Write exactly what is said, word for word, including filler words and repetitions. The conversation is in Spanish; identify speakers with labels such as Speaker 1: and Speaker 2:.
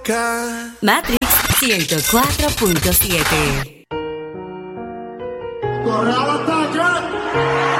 Speaker 1: loca.
Speaker 2: Matrix ciento cuatro punto siete.
Speaker 3: Corre al ataque.